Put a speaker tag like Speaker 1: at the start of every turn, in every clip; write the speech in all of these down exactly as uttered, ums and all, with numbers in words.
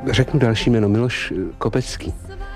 Speaker 1: Řeknu další jméno, Miloš Kopecký.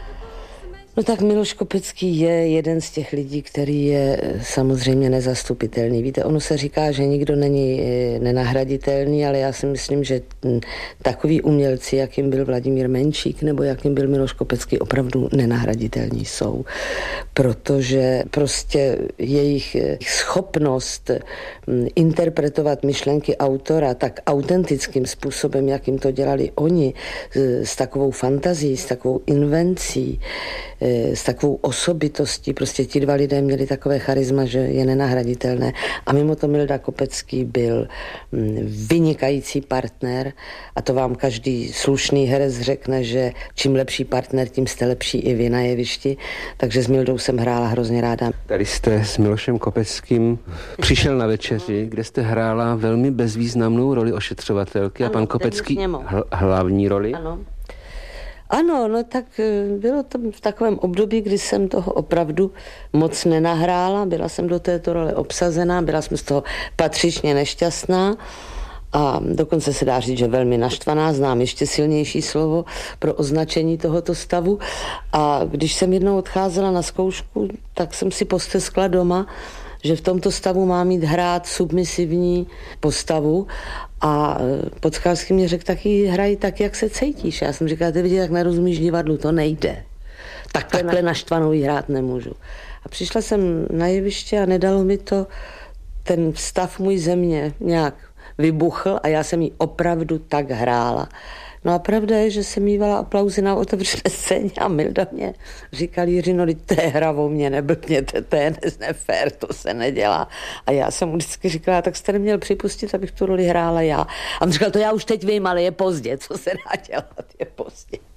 Speaker 2: No tak Miloš Kopecký je jeden z těch lidí, který je samozřejmě nezastupitelný. Víte, ono se říká, že nikdo není nenahraditelný, ale já si myslím, že takový umělci, jakým byl Vladimír Menšík nebo jakým byl Miloš Kopecký, opravdu nenahraditelní jsou. Protože prostě jejich schopnost interpretovat myšlenky autora tak autentickým způsobem, jakým to dělali oni, s takovou fantazí, s takovou invencí, s takovou osobitostí. Prostě ti dva lidé měli takové charisma, že je nenahraditelné. A mimo to Milda Kopecký byl vynikající partner a to vám každý slušný herec řekne, že čím lepší partner, tím jste lepší i vy na jevišti. Takže s Mildou jsem hrála hrozně ráda.
Speaker 1: Tady jste s Milošem Kopeckým přišel na večeři, kde jste hrála velmi bezvýznamnou roli ošetřovatelky ano, a pan Kopecký hl- hlavní roli.
Speaker 2: Ano. Ano, no tak bylo to v takovém období, kdy jsem toho opravdu moc nenahrála, byla jsem do této role obsazená, byla jsem z toho patřičně nešťastná a dokonce se dá říct, že velmi naštvaná, znám ještě silnější slovo pro označení tohoto stavu. A když jsem jednou odcházela na zkoušku, tak jsem si posteskla doma, že v tomto stavu má mít hrát submisivní postavu a Podskalský mě řekl, taky hraj tak, jak se cítíš. Já jsem říkala, ty vidíš, jak nerozumíš divadlu, to nejde. Tak takhle naštvanou jí hrát nemůžu. A přišla jsem na jeviště a nedalo mi to, ten vztav můj země nějak vybuchl a já jsem jí opravdu tak hrála. No a pravda je, že jsem mívala aplauzy na otevřené scéně a Milda mě říkal, Jiřino, to je hra o mě, neblbněte, to je nefér, to se nedělá. A já jsem mu vždycky říkala, tak jste neměl připustit, abych tu roli hrála já. A on říkal, to já už teď vím, ale je pozdě, co se dá dělat, je pozdě.